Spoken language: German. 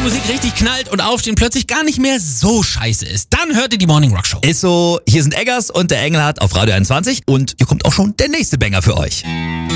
Musik richtig knallt und Aufstehen plötzlich gar nicht mehr so scheiße ist, dann hört ihr die Morning Rock Show. Ist so, hier sind Eggers und der Engelhardt auf Radio 21 und hier kommt auch schon der nächste Banger für euch.